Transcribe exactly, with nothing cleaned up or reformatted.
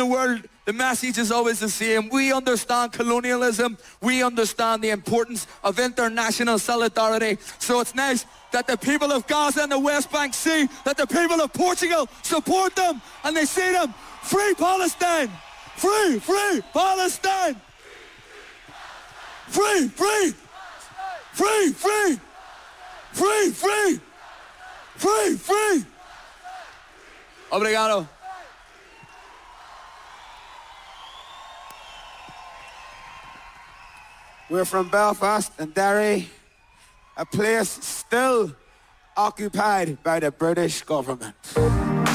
the world, the message is always the same. We understand colonialism. We understand the importance of international solidarity. So it's nice that the people of Gaza and the West Bank see that the people of Portugal support them, and they see them. Free Palestine! Free, free Palestine! Free, free! Free, free! Free, free! Free, free! Obrigado. We're from Belfast and Derry, a place still occupied by the British government.